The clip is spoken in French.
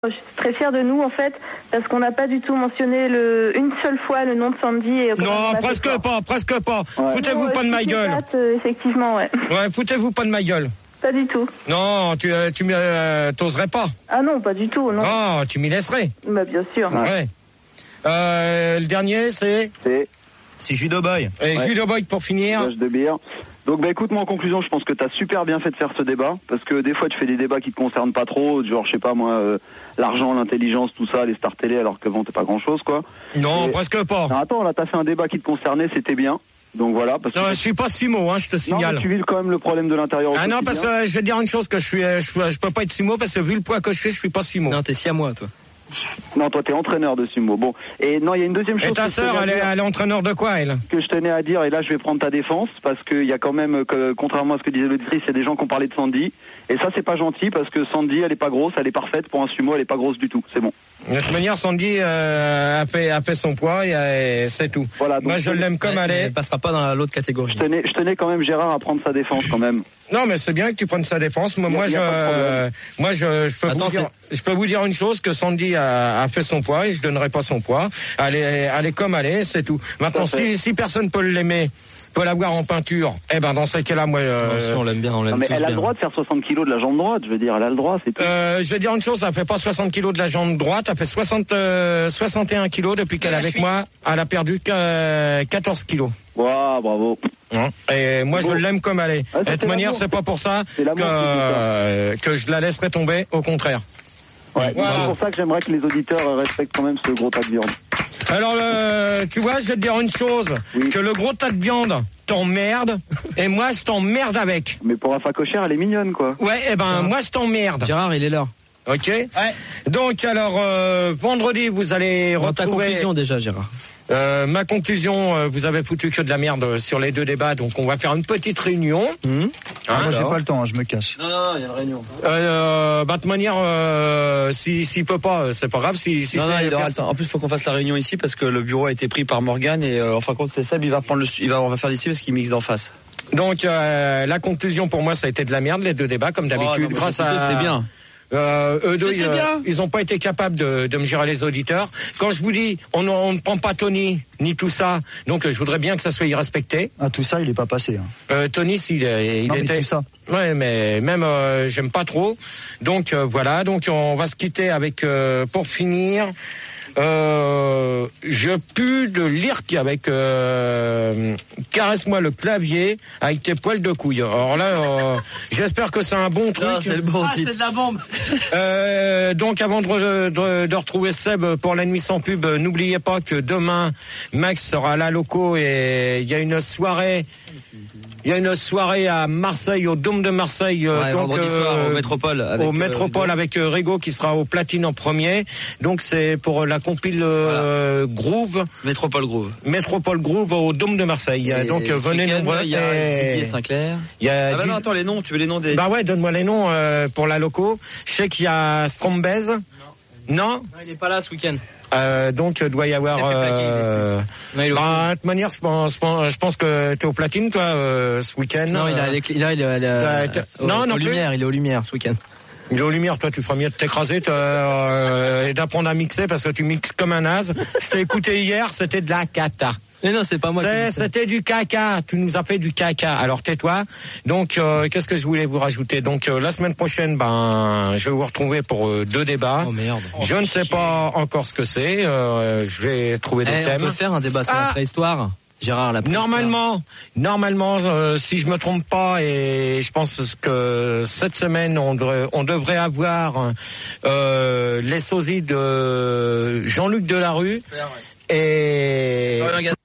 Je suis très fière de nous en fait parce qu'on n'a pas du tout mentionné une seule fois le nom de Sandy. Et non, presque pas. Ouais. Foutez-vous pas de ma gueule. Effectivement, ouais. Ouais, foutez-vous pas de ma gueule. Pas du tout. Non, tu t'oserais pas. Ah non, pas du tout, non. Oh, tu m'y laisserais. Bah bien sûr. Ouais. Le dernier c'est Judo Boy. Et ouais. Judo Boy pour finir. De bière. Donc bah écoute, moi en conclusion, je pense que t'as super bien fait de faire ce débat, parce que des fois tu fais des débats qui te concernent pas trop, genre je sais pas moi, l'argent, l'intelligence, tout ça, les stars télé, alors que bon t'es pas grand chose quoi. Non, presque pas. Non, attends, là t'as fait un débat qui te concernait, c'était bien. Donc voilà. Parce non, que je suis pas Simo, je te signale. Non, mais tu vis quand même le problème de l'intérieur. Ah non, parce que je vais dire une chose, que je peux pas être Simo, parce que vu le poids que je suis pas Simo. Non, t'es siamois toi. Non, toi t'es entraîneur de sumo. Bon, et non, il y a une deuxième chose. Et ta sœur, elle est entraîneur de quoi, elle? Que je tenais à dire, et là je vais prendre ta défense, parce qu'il y a quand même, contrairement à ce que disait l'auditrice, il y a des gens qui ont parlé de Sandy, et ça c'est pas gentil, parce que Sandy, elle est pas grosse, elle est parfaite pour un sumo, elle est pas grosse du tout, c'est bon. De toute manière, Sandy a fait son poids et c'est tout. Voilà, donc moi je l'aime comme elle est. Elle passera pas dans l'autre catégorie. Je tenais quand même Gérard à prendre sa défense quand même. Non, mais c'est bien que tu prennes sa défense. Je peux vous dire une chose, que Sandy a fait son poids et je donnerai pas son poids. Elle est comme elle est, c'est tout. Maintenant, si personne peut l'aimer, peut l'avoir en peinture, dans ce cas-là, moi... on l'aime bien, mais elle a le droit de faire 60 kilos de la jambe droite, je veux dire, elle a le droit, c'est tout. Je vais dire une chose, elle fait pas 60 kilos de la jambe droite, elle fait 61 kilos depuis qu'elle est avec moi, elle a perdu 14 kilos. Wow, bravo. Et moi, je l'aime comme elle est. De toute manière, c'est pas pour ça que je la laisserai tomber, au contraire. Ouais, voilà. C'est pour ça que j'aimerais que les auditeurs respectent quand même ce gros tas de viande. Alors, tu vois, je vais te dire une chose, que le gros tas de viande t'emmerde, et moi, je t'emmerde avec. Mais pour Rafa Cochère, elle est mignonne, quoi. Ouais, moi, je t'emmerde. Gérard, il est là. Ok. Ouais. Donc, alors, vendredi, vous allez retrouver... ta conclusion, déjà, Gérard. Ma conclusion, vous avez foutu que de la merde sur les deux débats, donc on va faire une petite réunion. Moi j'ai pas le temps, je me cache. Non, il y a une réunion. De toute manière, s'il peut pas, c'est pas grave. Non, il aura le temps. En plus, il faut qu'on fasse la réunion ici parce que le bureau a été pris par Morgane et en fin de compte, c'est Seb, on va faire d'ici parce qu'il mixe d'en face. Donc la conclusion pour moi, ça a été de la merde les deux débats comme d'habitude. C'était bien. Eux deux, ils ont pas été capables de me gérer les auditeurs. Quand je vous dis, on ne prend pas Tony, ni tout ça, donc je voudrais bien que ça soit respecté. Ah, tout ça, il est pas passé. Tony, il était... tout ça. Ouais, mais même, j'aime pas trop. Donc, voilà, donc on va se quitter avec, pour finir... je pue de l'irk avec caresse-moi le clavier avec tes poils de couille. Alors là, j'espère que c'est un bon truc. Non, c'est le bon c'est de la bombe. Donc avant de retrouver Seb pour la nuit sans pub, n'oubliez pas que demain Max sera à la loco et il y a une soirée. Il y a une soirée à Marseille, au Dôme de Marseille, donc soir, au Métropole. Avec Rigo qui sera au platine en premier. Donc c'est pour la compile Groove. Métropole Groove au Dôme de Marseille. Et donc venez nombreux. Il y a Didier Sinclair. Non, attends, les noms, tu veux les noms des... Bah ouais, donne-moi les noms pour la loco. Je sais qu'il y a Strombez. Non, il est pas là ce week-end. Donc doit y avoir. De toute manière, je pense que t'es au platine toi ce week-end. Non, il est aux Lumières ce week-end. Il est aux Lumières, toi tu feras mieux de t'écraser et d'apprendre à mixer parce que tu mixes comme un naze. Je t'ai écouté hier, c'était de la cata. Mais non, c'est pas moi. C'était du caca. Tu nous as fait du caca. Alors tais-toi. Donc qu'est-ce que je voulais vous rajouter? Donc la semaine prochaine, je vais vous retrouver pour deux débats. Oh merde. Je ne sais pas encore ce que c'est. Je vais trouver des thèmes. On peut faire un débat sur la préhistoire. Gérard, la préhistoire. Normalement, si je me trompe pas, et je pense que cette semaine on devrait avoir les sosies de Jean-Luc Delarue et